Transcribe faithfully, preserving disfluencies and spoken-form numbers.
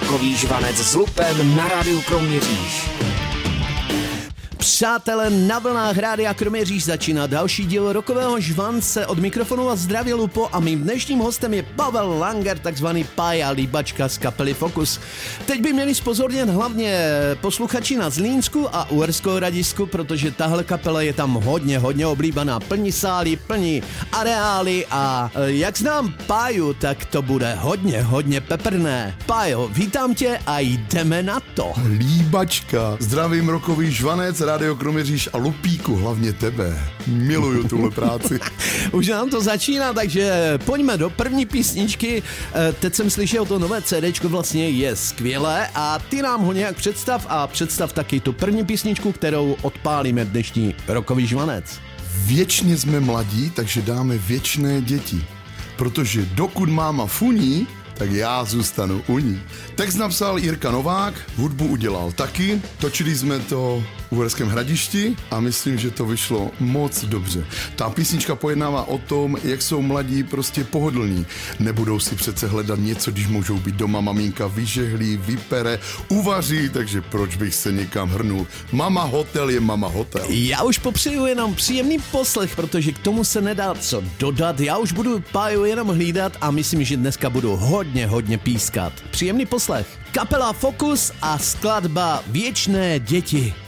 Rokový žvanec s Lupem na rádiu Kroměříž. Přátelé, na vlnách Rádia Kroměříž začíná další díl Rokového žvance. Od mikrofonu a zdraví Lupo a mým dnešním hostem je Pavel Langer, takzvaný Pája Líbačka z kapely Focus. Teď by měli zpozornět hlavně posluchači na Zlínsku a Uherském Hradišťku, protože tahle kapela je tam hodně, hodně oblíbená. Plní sály, plní areály a jak znám Páju, tak to bude hodně, hodně peprné. Pájo, vítám tě a jdeme na to. Líbačka, zdravím Rokový žvanec, Rádio Kroměříž a Lupíku, hlavně tebe. Miluju tuhle práci. Už nám to začíná, takže pojďme do první písničky. Teď jsem slyšel to nové CDčko, vlastně je skvělé a ty nám ho nějak představ a představ taky tu první písničku, kterou odpálíme dnešní Rokový žvanec. Věčně jsme mladí, takže dáme věčné děti. Protože dokud máma funí, tak já zůstanu u ní. Text napsal Jirka Novák, hudbu udělal taky, točili jsme to v Uherském Hradišti a myslím, že to vyšlo moc dobře. Ta písnička pojednává o tom, jak jsou mladí prostě pohodlní. Nebudou si přece hledat něco, když můžou být doma, maminka vyžehlí, vypere, uvaří, takže proč bych se někam hrnul. Mama hotel je mama hotel. Já už popřeju jenom příjemný poslech, protože k tomu se nedá co dodat. Já už budu Páju jenom hlídat a myslím, že dneska budu hodně, hodně pískat. Příjemný poslech. Kapela Focus a skladba Věčné děti.